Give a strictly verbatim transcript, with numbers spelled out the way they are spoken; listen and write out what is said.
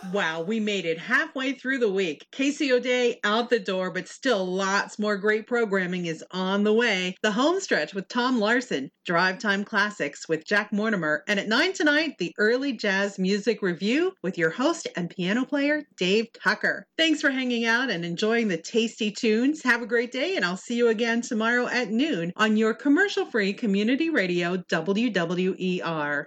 Wow, we made it halfway through the week. K C O Day out the door, but still lots more great programming is on the way. The Home Stretch with Tom Larson, Drive Time Classics with Jack Mortimer, and at nine tonight, the Early Jazz Music Review with your host and piano player, Dave Tucker. Thanks for hanging out and enjoying the tasty tunes. Have a great day, and I'll see you again tomorrow at noon on your commercial-free community radio, W W E R.